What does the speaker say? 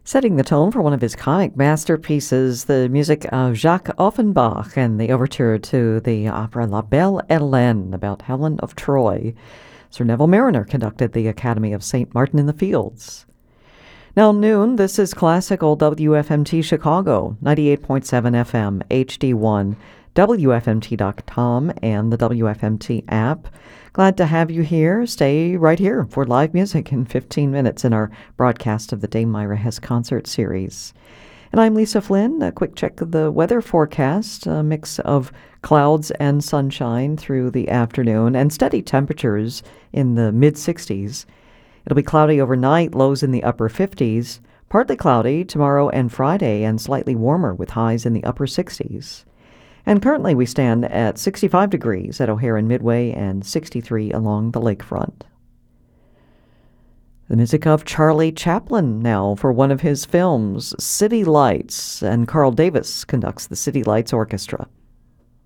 Setting the tone for one of his comic masterpieces, the music of Jacques Offenbach and the overture to the opera La Belle Hélène about Helen of Troy. Sir Neville Mariner conducted the Academy of St. Martin in the Fields. Now noon, this is classical WFMT Chicago, 98.7 FM, HD1, WFMT.com, and the WFMT app. Glad to have you here. Stay right here for live music in 15 minutes in our broadcast of the Dame Myra Hess concert series. And I'm Lisa Flynn. A quick check of the weather forecast, a mix of clouds and sunshine through the afternoon and steady temperatures in the mid-60s. It'll be cloudy overnight, lows in the upper 50s, partly cloudy tomorrow and Friday, and slightly warmer with highs in the upper 60s. And currently we stand at 65 degrees at O'Hare and Midway and 63 along the lakefront. The music of Charlie Chaplin now for one of his films, City Lights, and Carl Davis conducts the City Lights Orchestra.